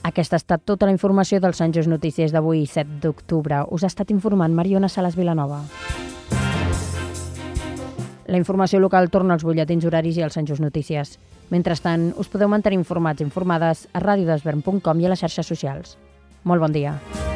Aquesta ha estat tota la informació del Sant Just Notícies d'avui, 7 d'octubre. Us ha estat informant Mariona Salas Vilanova. La informació local torna als butlletins horaris i al Sant Just Notícies. Mentrestant, us podeu mantenir informats i informades a radiodesvern.com i a les xarxes socials. Molt bon dia.